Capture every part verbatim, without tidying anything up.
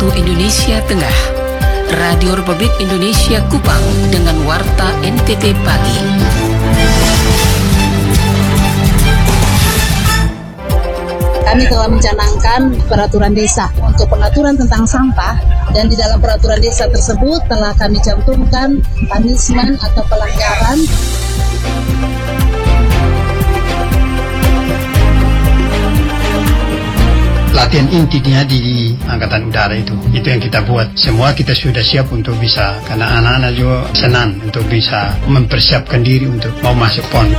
Waktu Indonesia Tengah, Radio Republik Indonesia Kupang dengan Warta N T T Pagi. Kami telah mencanangkan peraturan desa untuk pengaturan tentang sampah, dan di dalam peraturan desa tersebut telah kami cantumkan punishment atau pelanggaran. Latihan intinya di Angkatan Udara itu, itu yang kita buat. Semua kita sudah siap untuk bisa, karena anak-anak juga senang untuk bisa mempersiapkan diri untuk mau masuk P O N.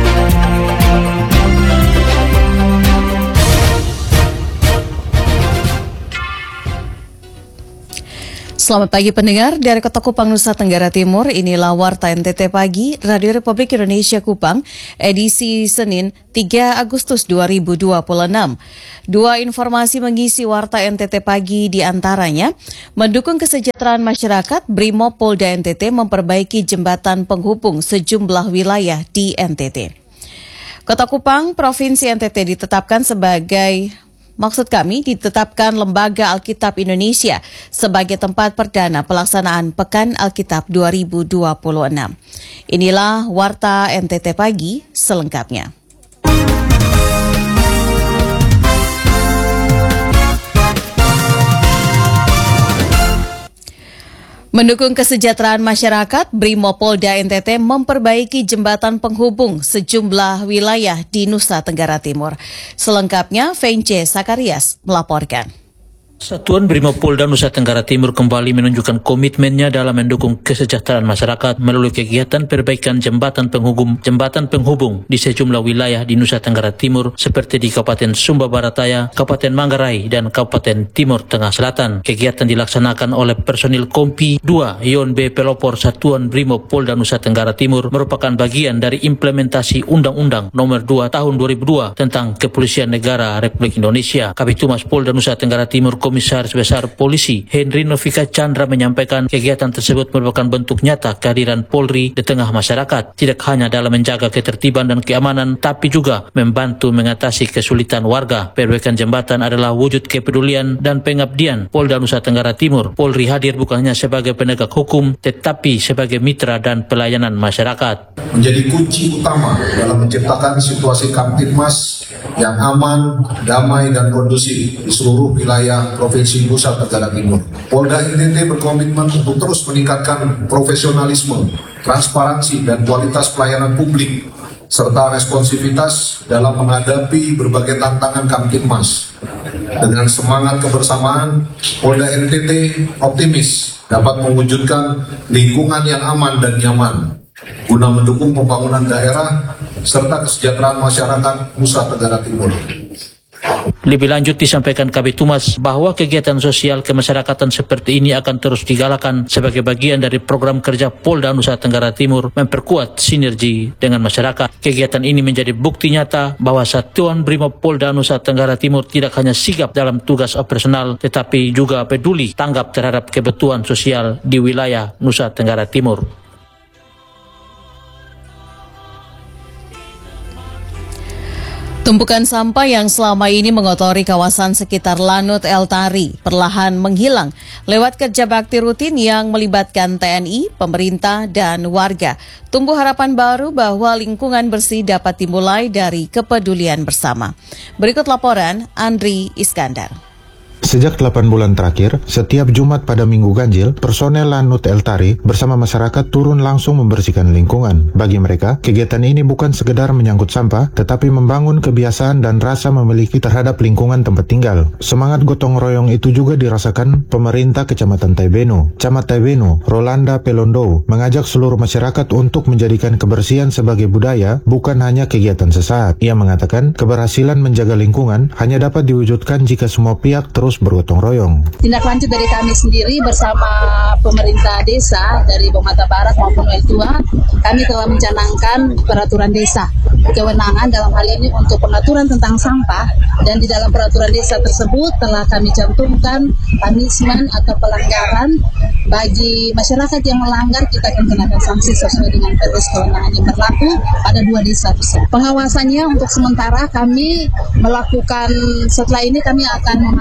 Selamat pagi pendengar, dari Kota Kupang, Nusa Tenggara Timur. Inilah Warta N T T Pagi, Radio Republik Indonesia Kupang, edisi Senin tiga Agustus dua ribu dua puluh enam. Dua informasi mengisi Warta N T T Pagi, di antaranya mendukung kesejahteraan masyarakat, Brimopolda N T T memperbaiki jembatan penghubung sejumlah wilayah di N T T. Kota Kupang, Provinsi N T T ditetapkan sebagai Maksud kami, ditetapkan Lembaga Alkitab Indonesia sebagai tempat perdana pelaksanaan Pekan Alkitab dua ribu dua puluh enam. Inilah Warta N T T Pagi selengkapnya. Mendukung kesejahteraan masyarakat, Brimopolda N T T memperbaiki jembatan penghubung sejumlah wilayah di Nusa Tenggara Timur. Selengkapnya, Vence Sakarias melaporkan. Satuan Brimopolda Nusa Tenggara Timur kembali menunjukkan komitmennya dalam mendukung kesejahteraan masyarakat melalui kegiatan perbaikan jembatan penghubung jembatan penghubung di sejumlah wilayah di Nusa Tenggara Timur seperti di Kabupaten Sumba Barataya, Kabupaten Manggarai, dan Kabupaten Timur Tengah Selatan. Kegiatan dilaksanakan oleh personil Kompi dua Yon B Pelopor Satuan Brimopolda Nusa Tenggara Timur, merupakan bagian dari implementasi Undang-Undang Nomor dua Tahun dua ribu dua tentang Kepolisian Negara Republik Indonesia. Kabitumas Polda Nusa Tenggara Timur Komisaris Besar Polisi Henry Novika Chandra menyampaikan kegiatan tersebut merupakan bentuk nyata kehadiran Polri di tengah masyarakat, tidak hanya dalam menjaga ketertiban dan keamanan, tapi juga membantu mengatasi kesulitan warga. Perbaikan jembatan adalah wujud kepedulian dan pengabdian Polda Nusa Tenggara Timur. Polri hadir bukan hanya sebagai penegak hukum, tetapi sebagai mitra dan pelayanan masyarakat. Menjadi kunci utama dalam menciptakan situasi Kamtibmas yang aman, damai, dan kondusif di seluruh wilayah Provinsi Nusa Tenggara Timur. Polda N T T berkomitmen untuk terus meningkatkan profesionalisme, transparansi, dan kualitas pelayanan publik, serta responsivitas dalam menghadapi berbagai tantangan Kamtibmas. Dengan semangat kebersamaan, Polda N T T optimis dapat mewujudkan lingkungan yang aman dan nyaman guna mendukung pembangunan daerah serta kesejahteraan masyarakat Nusa Tenggara Timur. Lebih lanjut disampaikan Kabitumas bahwa kegiatan sosial kemasyarakatan seperti ini akan terus digalakan sebagai bagian dari program kerja Polda Nusa Tenggara Timur memperkuat sinergi dengan masyarakat. Kegiatan ini menjadi bukti nyata bahwa Satuan Brimopolda Nusa Tenggara Timur tidak hanya sigap dalam tugas operasional, tetapi juga peduli tanggap terhadap kebutuhan sosial di wilayah Nusa Tenggara Timur. Tumpukan sampah yang selama ini mengotori kawasan sekitar Lanut Eltari perlahan menghilang lewat kerja bakti rutin yang melibatkan T N I, pemerintah, dan warga. Tumbuh harapan baru bahwa lingkungan bersih dapat dimulai dari kepedulian bersama. Berikut laporan Andri Iskandar. Sejak delapan bulan terakhir, setiap Jumat pada Minggu Ganjil, personel Lanut Eltari bersama masyarakat turun langsung membersihkan lingkungan. Bagi mereka, kegiatan ini bukan sekedar menyangkut sampah, tetapi membangun kebiasaan dan rasa memiliki terhadap lingkungan tempat tinggal. Semangat gotong royong itu juga dirasakan pemerintah Kecamatan Taibeno. Camat Taibeno, Rolanda Pelondo, mengajak seluruh masyarakat untuk menjadikan kebersihan sebagai budaya, bukan hanya kegiatan sesaat. Ia mengatakan, keberhasilan menjaga lingkungan hanya dapat diwujudkan jika semua pihak terus bergotong royong. Tindak lanjut dari kami sendiri bersama pemerintah desa dari Bomata Barat maupun El Tua, kami telah mencanangkan peraturan desa. Kewenangan dalam hal ini untuk pengaturan tentang sampah, dan di dalam peraturan desa tersebut telah kami cantumkan punishment atau pelanggaran. Bagi masyarakat yang melanggar, kita akan kenakan sanksi sesuai dengan perpres kewenangan yang berlaku pada dua desa tersebut. Pengawasannya untuk sementara kami melakukan, setelah ini kami akan memasang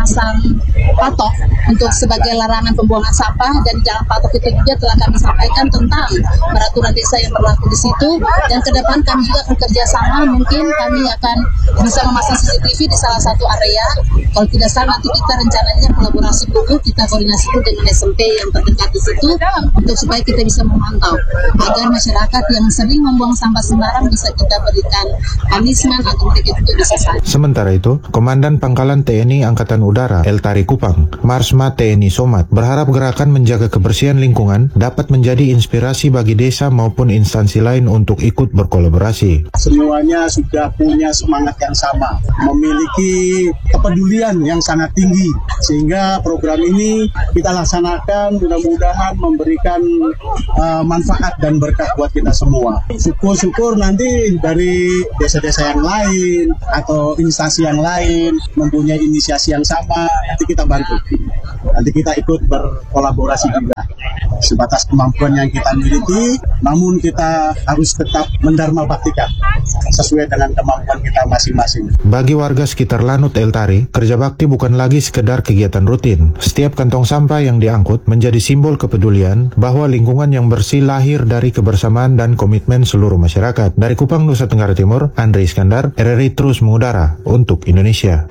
patok untuk sebagai larangan pembuangan sampah, dan di dalam patok itu juga telah kami sampaikan tentang peraturan desa yang berlaku di situ. Dan ke depan kami juga akan kerjasama, mungkin kami akan bisa memasang C C T V di salah satu area. Kalau tidak salah nanti kita rencananya kolaborasi dulu, kita koordinasi dulu dengan S M P yang terdekat di situ untuk supaya kita bisa memantau agar masyarakat yang sering membuang sampah sembarang bisa kita berikan punishment atau mereka juga bisa sadar. Sementara itu, Komandan Pangkalan T N I Angkatan Udara Eltari Kupang, Marsma T N I Somat, berharap gerakan menjaga kebersihan lingkungan dapat menjadi inspirasi bagi desa maupun instansi lain untuk ikut berkolaborasi. Semuanya sudah punya semangat yang sama, memiliki kepedulian yang sangat tinggi, sehingga program ini kita laksanakan mudah-mudahan memberikan uh, manfaat dan berkah buat kita semua. Syukur-syukur nanti dari desa-desa yang lain atau instansi yang lain mempunyai inisiasi yang sama, nanti kita bantu. Nanti kita ikut berkolaborasi juga. Sebatas kemampuan yang kita miliki, namun kita harus tetap mendharma baktikan sesuai dengan kemampuan kita masing-masing. Bagi warga sekitar Lanut Eltari, kerja bakti bukan lagi sekedar kegiatan rutin. Setiap kantong sampah yang diangkut menjadi simbol kepedulian bahwa lingkungan yang bersih lahir dari kebersamaan dan komitmen seluruh masyarakat. Dari Kupang, Nusa Tenggara Timur, Andre Iskandar, R R I terus mengudara untuk Indonesia.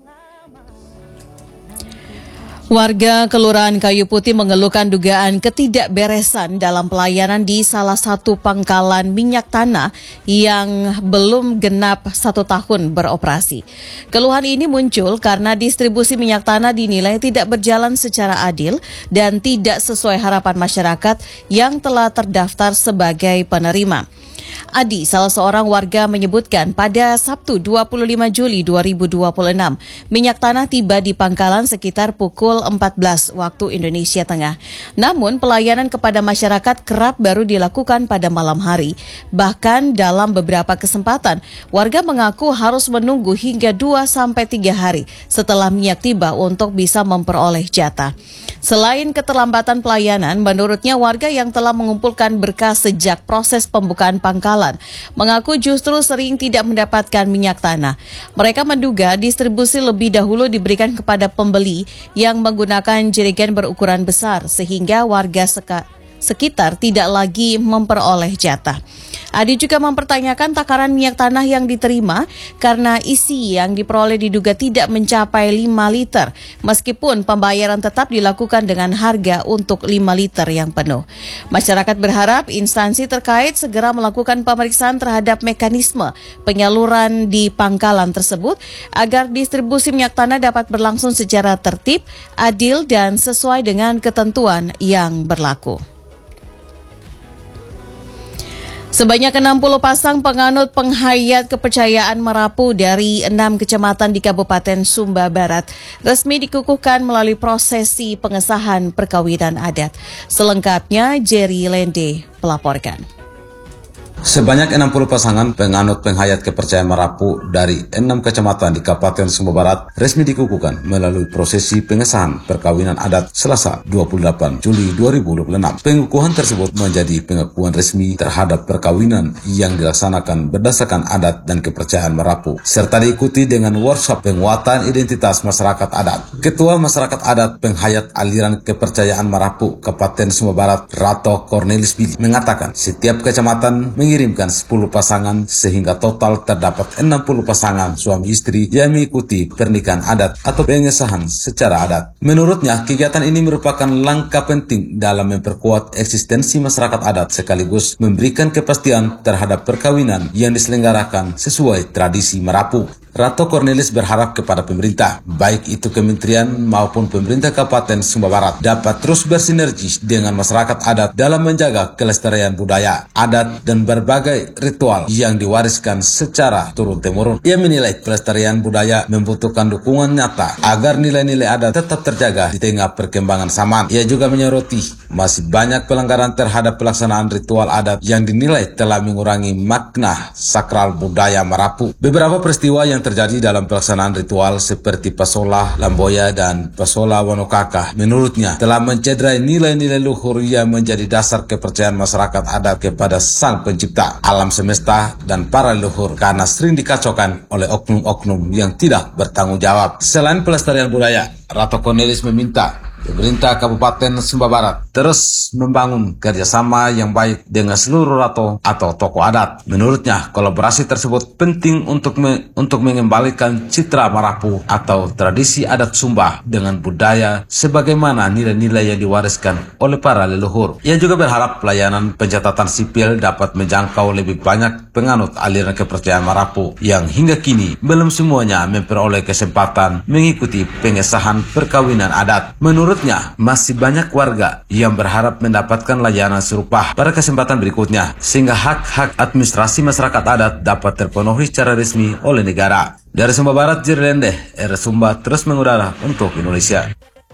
Warga Kelurahan Kayu Putih mengeluhkan dugaan ketidakberesan dalam pelayanan di salah satu pangkalan minyak tanah yang belum genap satu tahun beroperasi. Keluhan ini muncul karena distribusi minyak tanah dinilai tidak berjalan secara adil dan tidak sesuai harapan masyarakat yang telah terdaftar sebagai penerima. Adi, salah seorang warga, menyebutkan pada Sabtu dua puluh lima Juli dua ribu dua puluh enam, minyak tanah tiba di pangkalan sekitar pukul empat belas waktu Indonesia Tengah. Namun pelayanan kepada masyarakat kerap baru dilakukan pada malam hari. Bahkan dalam beberapa kesempatan, warga mengaku harus menunggu hingga dua sampai tiga hari setelah minyak tiba untuk bisa memperoleh jatah. Selain keterlambatan pelayanan, menurutnya warga yang telah mengumpulkan berkas sejak proses pembukaan pangkalan mengaku justru sering tidak mendapatkan minyak tanah. Mereka menduga distribusi lebih dahulu diberikan kepada pembeli yang menggunakan jerigen berukuran besar sehingga warga seka- sekitar tidak lagi memperoleh jatah. Adi juga mempertanyakan takaran minyak tanah yang diterima karena isi yang diperoleh diduga tidak mencapai lima liter, meskipun pembayaran tetap dilakukan dengan harga untuk lima liter yang penuh. Masyarakat berharap instansi terkait segera melakukan pemeriksaan terhadap mekanisme penyaluran di pangkalan tersebut agar distribusi minyak tanah dapat berlangsung secara tertib, adil, dan sesuai dengan ketentuan yang berlaku. Sebanyak enam puluh pasang penganut penghayat kepercayaan Marapu dari enam kecamatan di Kabupaten Sumba Barat resmi dikukuhkan melalui prosesi pengesahan perkawinan adat. Selengkapnya, Jerry Lende melaporkan. Sebanyak enam puluh pasangan penganut penghayat kepercayaan Marapu dari enam kecamatan di Kabupaten Sumba Barat resmi dikukuhkan melalui prosesi pengesahan perkawinan adat Selasa dua puluh delapan Juli dua ribu dua puluh enam. Pengukuhan tersebut menjadi pengakuan resmi terhadap perkawinan yang dilaksanakan berdasarkan adat dan kepercayaan Marapu, serta diikuti dengan workshop penguatan identitas masyarakat adat. Ketua Masyarakat Adat Penghayat Aliran Kepercayaan Marapu Kabupaten Sumba Barat, Rato Cornelis Billy, mengatakan setiap kecamatan mengirimkan sepuluh pasangan sehingga total terdapat enam puluh pasangan suami istri yang mengikuti pernikahan adat atau pengesahan secara adat. Menurutnya, kegiatan ini merupakan langkah penting dalam memperkuat eksistensi masyarakat adat sekaligus memberikan kepastian terhadap perkawinan yang diselenggarakan sesuai tradisi Marapu. Rato Cornelis berharap kepada pemerintah, baik itu kementerian maupun pemerintah Kabupaten Sumba Barat, dapat terus bersinergi dengan masyarakat adat dalam menjaga kelestarian budaya, adat, dan berbagai ritual yang diwariskan secara turun-temurun. Ia menilai pelestarian budaya membutuhkan dukungan nyata agar nilai-nilai adat tetap terjaga di tengah perkembangan zaman. Ia juga menyoroti masih banyak pelanggaran terhadap pelaksanaan ritual adat yang dinilai telah mengurangi makna sakral budaya Marapu. Beberapa peristiwa yang terjadi dalam pelaksanaan ritual seperti Pasola Lamboya dan Pasola Wanokaka menurutnya telah mencederai nilai-nilai luhur yang menjadi dasar kepercayaan masyarakat adat kepada Sang Pencipta alam semesta dan para leluhur karena sering dikacaukan oleh oknum-oknum yang tidak bertanggung jawab. Selain pelestarian budaya, Ratu Cornelis meminta pemerintah Kabupaten Sumba Barat terus membangun kerjasama yang baik dengan seluruh ratu atau tokoh adat. Menurutnya, kolaborasi tersebut penting untuk me untuk mengembalikan citra Marapu atau tradisi adat Sumba dengan budaya sebagaimana nilai-nilai yang diwariskan oleh para leluhur. Ia juga berharap pelayanan pencatatan sipil dapat menjangkau lebih banyak penganut aliran kepercayaan Marapu yang hingga kini belum semuanya memperoleh kesempatan mengikuti pengesahan perkawinan adat. Menurut Menurutnya, masih banyak warga yang berharap mendapatkan layanan serupa pada kesempatan berikutnya, sehingga hak-hak administrasi masyarakat adat dapat terpenuhi secara resmi oleh negara. Dari Sumba Barat, Jirlende, R Sumba terus mengudara untuk Indonesia.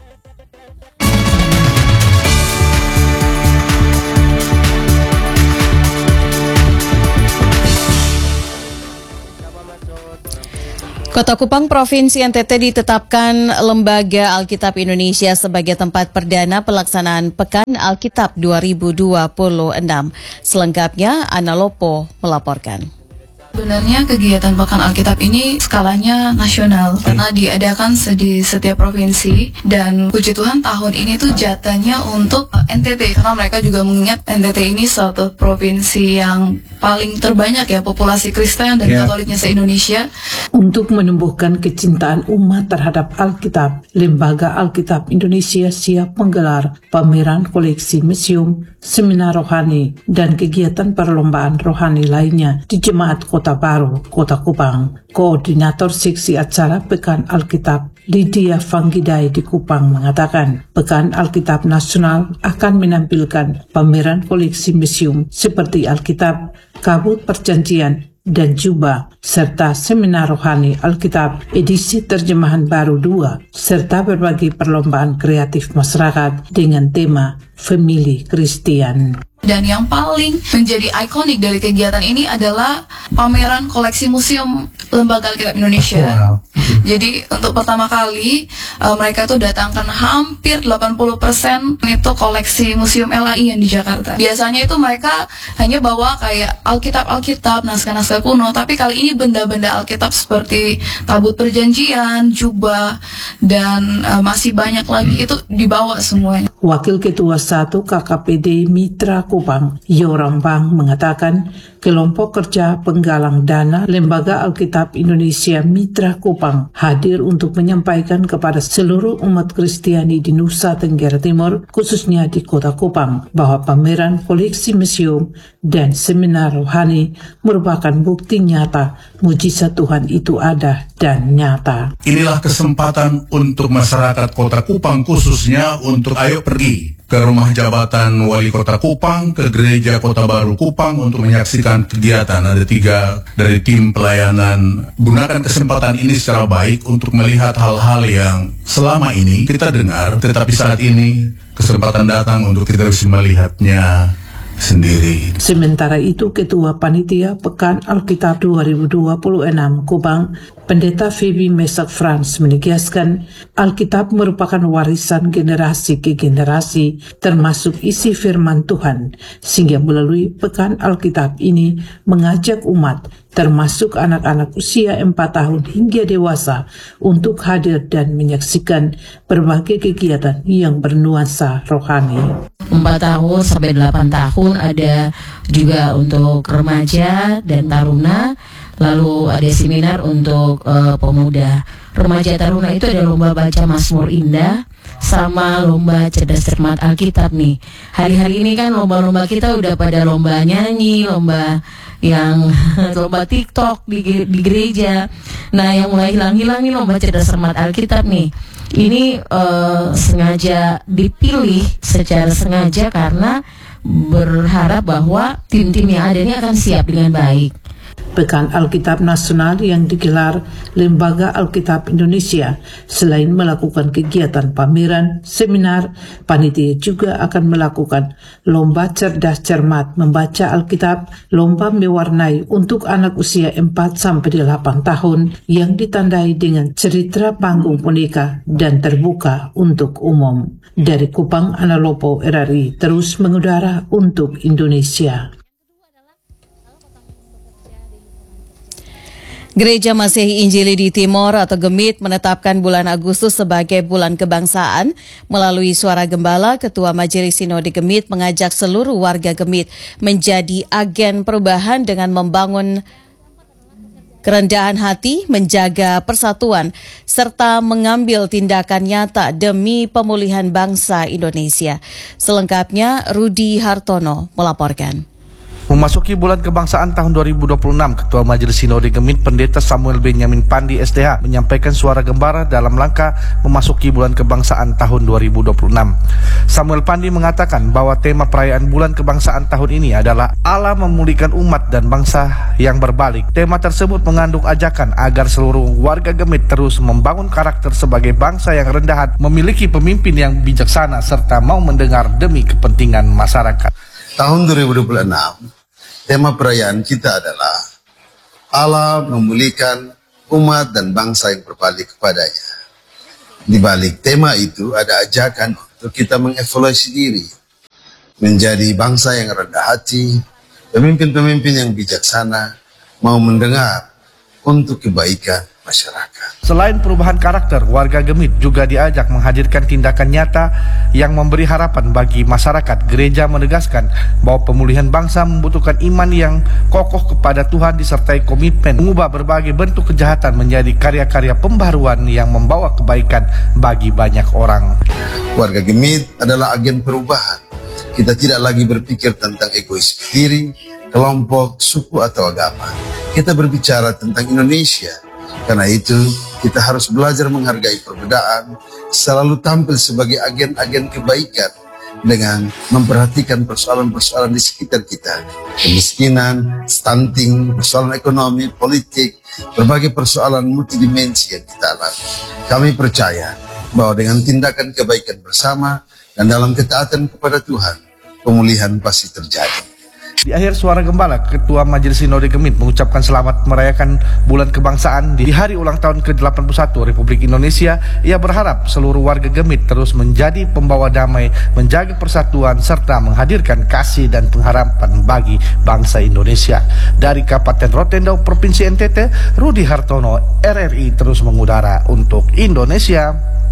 Kota Kupang, Provinsi N T T ditetapkan Lembaga Alkitab Indonesia sebagai tempat perdana pelaksanaan Pekan Alkitab dua ribu dua puluh enam. Selengkapnya, Ana Lopo melaporkan. Sebenarnya kegiatan Pekan Alkitab ini skalanya nasional karena diadakan di setiap provinsi, dan puji Tuhan tahun ini tuh jatahnya untuk N T T karena mereka juga mengingat N T T ini suatu provinsi yang paling terbanyak ya populasi Kristen dan yeah. Katoliknya se-Indonesia. Untuk menumbuhkan kecintaan umat terhadap Alkitab, Lembaga Alkitab Indonesia siap menggelar pameran koleksi museum, seminar rohani, dan kegiatan perlombaan rohani lainnya di Jemaat Kota Baru, Kota Kupang. Koordinator Seksi Acara Pekan Alkitab, Lydia Fanggidai di Kupang mengatakan, Pekan Alkitab Nasional akan menampilkan pameran koleksi museum seperti Alkitab, Kabut Perjanjian, dan Juba, serta seminar rohani Alkitab edisi terjemahan baru dua, serta berbagai perlombaan kreatif masyarakat dengan tema Family Christian. Dan yang paling menjadi ikonik dari kegiatan ini adalah pameran koleksi museum Lembaga Alkitab Indonesia. Wow. Jadi untuk pertama kali uh, mereka itu datangkan hampir delapan puluh persen itu koleksi museum L A I yang di Jakarta. Biasanya itu mereka hanya bawa kayak Alkitab-Alkitab, naskah-naskah kuno, tapi kali ini benda-benda Alkitab seperti Tabut Perjanjian, Juba, dan uh, masih banyak lagi itu dibawa semuanya. Wakil Ketua satu K K P D Mitra Kupang, Yoram Bang, mengatakan kelompok kerja penggalang dana Lembaga Alkitab Indonesia Mitra Kupang hadir untuk menyampaikan kepada seluruh umat Kristiani di Nusa Tenggara Timur, khususnya di Kota Kupang, bahwa pameran koleksi museum dan seminar rohani merupakan bukti nyata mujizat Tuhan itu ada dan nyata. Inilah kesempatan untuk masyarakat Kota Kupang khususnya untuk ayo pergi ke rumah jabatan Wali Kota Kupang, ke Gereja Kota Baru Kupang untuk menyaksikan kegiatan. Ada tiga dari tim pelayanan. Gunakan kesempatan ini secara baik untuk melihat hal-hal yang selama ini kita dengar, tetapi saat ini kesempatan datang untuk kita bisa melihatnya sendiri. Sementara itu, Ketua Panitia Pekan Alkitab dua ribu dua puluh enam Kupang, Pendeta Feby Mesak Frans, menegaskan Alkitab merupakan warisan generasi ke generasi, termasuk isi firman Tuhan, sehingga melalui Pekan Alkitab ini mengajak umat, termasuk anak-anak usia empat tahun hingga dewasa, untuk hadir dan menyaksikan berbagai kegiatan yang bernuansa rohani. empat tahun sampai delapan tahun, ada juga untuk remaja dan taruna, lalu ada seminar untuk uh, pemuda. Remaja taruna itu ada lomba baca Mazmur Indah sama lomba cerdas cermat Alkitab nih. Hari-hari ini kan lomba-lomba kita udah pada lomba nyanyi, lomba yang lomba TikTok di, di gereja. Nah, yang mulai hilang-hilang nih lomba cerdas cermat Alkitab nih. Ini uh, sengaja dipilih secara sengaja karena berharap bahwa tim-tim yang ada ini akan siap dengan baik. Pekan Alkitab Nasional yang digelar Lembaga Alkitab Indonesia selain melakukan kegiatan pameran, seminar, panitia juga akan melakukan lomba cerdas cermat membaca Alkitab, lomba mewarnai untuk anak usia empat sampai delapan tahun yang ditandai dengan cerita panggung boneka dan terbuka untuk umum. Dari Kupang, Ana Lopo, R R I terus mengudara untuk Indonesia. Gereja Masehi Injili di Timor atau Gemit menetapkan bulan Agustus sebagai bulan kebangsaan. Melalui suara gembala, Ketua Majelis Sinode Gemit mengajak seluruh warga Gemit menjadi agen perubahan dengan membangun kerendahan hati, menjaga persatuan, serta mengambil tindakan nyata demi pemulihan bangsa Indonesia. Selengkapnya, Rudi Hartono melaporkan. Memasuki bulan kebangsaan tahun dua ribu dua puluh enam, Ketua Majelis Sinode Gemit Pendeta Samuel Benyamin Pandi S D H menyampaikan suara gembira dalam langkah memasuki bulan kebangsaan tahun dua ribu dua puluh enam. Samuel Pandi mengatakan bahwa tema perayaan bulan kebangsaan tahun ini adalah Allah memulihkan umat dan bangsa yang berbalik. Tema tersebut mengandung ajakan agar seluruh warga Gemit terus membangun karakter sebagai bangsa yang rendah hati, memiliki pemimpin yang bijaksana, serta mau mendengar demi kepentingan masyarakat. Tahun dua ribu dua puluh enam, tema perayaan kita adalah Allah memulihkan umat dan bangsa yang berbalik kepadanya. Di balik tema itu ada ajakan untuk kita mengevaluasi diri, menjadi bangsa yang rendah hati, pemimpin-pemimpin yang bijaksana, mau mendengar untuk kebaikan masyarakat. Selain perubahan karakter, warga Gemit juga diajak menghadirkan tindakan nyata yang memberi harapan bagi masyarakat. Gereja menegaskan bahwa pemulihan bangsa membutuhkan iman yang kokoh kepada Tuhan disertai komitmen mengubah berbagai bentuk kejahatan menjadi karya-karya pembaruan yang membawa kebaikan bagi banyak orang. Warga Gemit adalah agen perubahan. Kita tidak lagi berpikir tentang egois diri, kelompok, suku atau agama. Kita berbicara tentang Indonesia. Karena itu, kita harus belajar menghargai perbedaan, selalu tampil sebagai agen-agen kebaikan dengan memperhatikan persoalan-persoalan di sekitar kita. Kemiskinan, stunting, persoalan ekonomi, politik, berbagai persoalan multidimensi yang kita alami. Kami percaya bahwa dengan tindakan kebaikan bersama dan dalam ketaatan kepada Tuhan, pemulihan pasti terjadi. Di akhir suara gembala, Ketua Majelis Sinode Gemit mengucapkan selamat merayakan bulan kebangsaan di hari ulang tahun ke delapan puluh satu Republik Indonesia. Ia berharap seluruh warga Gemit terus menjadi pembawa damai, menjaga persatuan, serta menghadirkan kasih dan pengharapan bagi bangsa Indonesia. Dari Kabupaten Rotendo, Provinsi N T T, Rudi Hartono, R R I terus mengudara untuk Indonesia.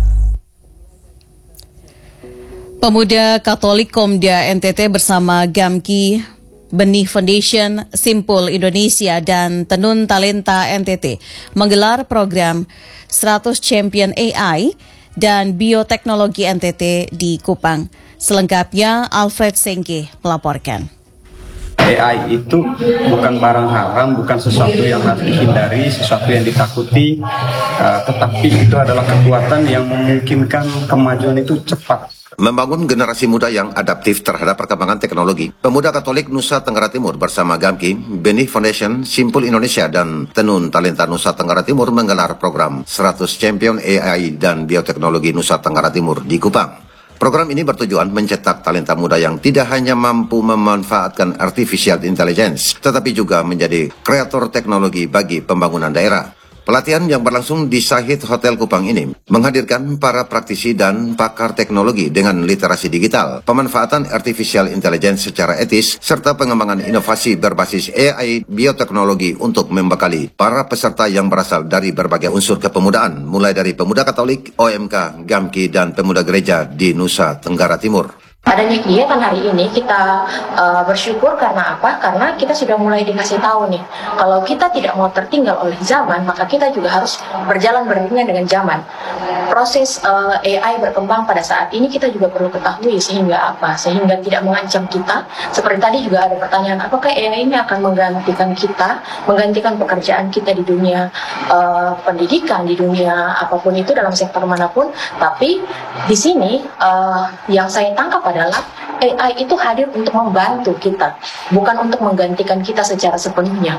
Pemuda Katolik Komda N T T bersama Gamki, Benih Foundation, Simpul Indonesia, dan Tenun Talenta N T T menggelar program seratus Champion A I dan Bioteknologi N T T di Kupang. Selengkapnya Alfred Sengke melaporkan. A I itu bukan barang haram, bukan sesuatu yang harus dihindari, sesuatu yang ditakuti, uh, tetapi itu adalah kekuatan yang memungkinkan kemajuan itu cepat. Membangun generasi muda yang adaptif terhadap perkembangan teknologi. Pemuda Katolik Nusa Tenggara Timur bersama Gamki, Benih Foundation, Simpul Indonesia, dan Tenun Talenta Nusa Tenggara Timur menggelar program seratus Champion A I dan Bioteknologi Nusa Tenggara Timur di Kupang. Program ini bertujuan mencetak talenta muda yang tidak hanya mampu memanfaatkan artificial intelligence, tetapi juga menjadi kreator teknologi bagi pembangunan daerah. Pelatihan yang berlangsung di Sahid Hotel Kupang ini menghadirkan para praktisi dan pakar teknologi dengan literasi digital, pemanfaatan artificial intelligence secara etis, serta pengembangan inovasi berbasis A I bioteknologi untuk membekali para peserta yang berasal dari berbagai unsur kepemudaan, mulai dari pemuda Katolik, O M K, Gamki, dan pemuda gereja di Nusa Tenggara Timur. Adanya kegiatan hari ini kita uh, bersyukur karena apa? Karena kita sudah mulai dikasih tahu nih, kalau kita tidak mau tertinggal oleh zaman, maka kita juga harus berjalan beriringan dengan zaman. Proses uh, A I berkembang pada saat ini kita juga perlu ketahui sehingga apa? Sehingga tidak mengancam kita. Seperti tadi juga ada pertanyaan, apakah A I ini akan menggantikan kita, menggantikan pekerjaan kita di dunia uh, pendidikan, di dunia apapun itu dalam sektor manapun? Tapi di sini uh, yang saya tangkap adalah A I itu hadir untuk membantu kita, bukan untuk menggantikan kita secara sepenuhnya.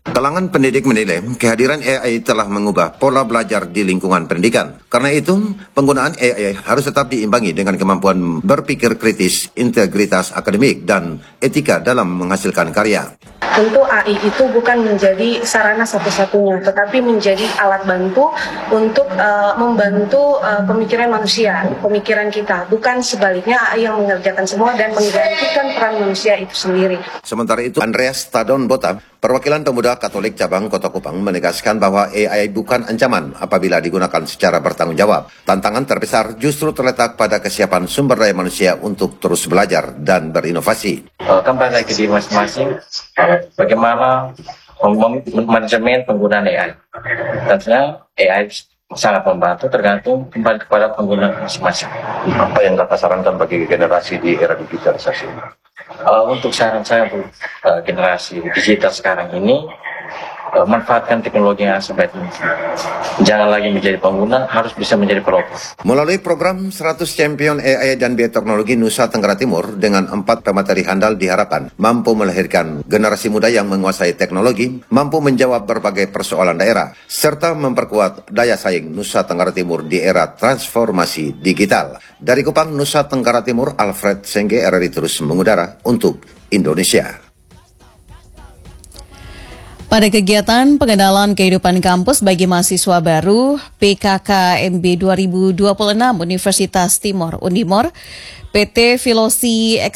Kalangan pendidik menilai kehadiran A I telah mengubah pola belajar di lingkungan pendidikan. Karena itu, penggunaan A I harus tetap diimbangi dengan kemampuan berpikir kritis, integritas akademik, dan etika dalam menghasilkan karya. Tentu A I itu bukan menjadi sarana satu-satunya, tetapi menjadi alat bantu untuk uh, membantu uh, pemikiran manusia, pemikiran kita. Bukan sebaliknya A I yang mengerjakan semua dan menggantikan peran manusia itu sendiri. Sementara itu, Andreas Tadon Bota, perwakilan pemuda Katolik cabang Kota Kupang, menegaskan bahwa A I bukan ancaman apabila digunakan secara bertanggung jawab. Tantangan terbesar justru terletak pada kesiapan sumber daya manusia untuk terus belajar dan berinovasi. Uh, kembali lagi di masing-masing, bagaimana manajemen penggunaan A I. Tentunya A I sangat membantu, tergantung kembali kepada pengguna masing-masing. Apa yang Kakak sarankan bagi generasi di era digitalisasi? Uh, untuk saran saya untuk uh, generasi digital sekarang ini, uh, manfaatkan teknologi yang sebaik mungkin. Jangan lagi menjadi pengguna, harus bisa menjadi pelopor. Melalui program seratus Champion A I dan Bioteknologi Nusa Tenggara Timur dengan empat pemateri handal diharapkan mampu melahirkan generasi muda yang menguasai teknologi, mampu menjawab berbagai persoalan daerah, serta memperkuat daya saing Nusa Tenggara Timur di era transformasi digital. Dari Kupang, Nusa Tenggara Timur, Alfred Sengge, R R I terus mengudara untuk Indonesia. Pada kegiatan pengenalan kehidupan kampus bagi mahasiswa baru P K K M B dua ribu dua puluh enam Universitas Timor Undimor, P T Filosi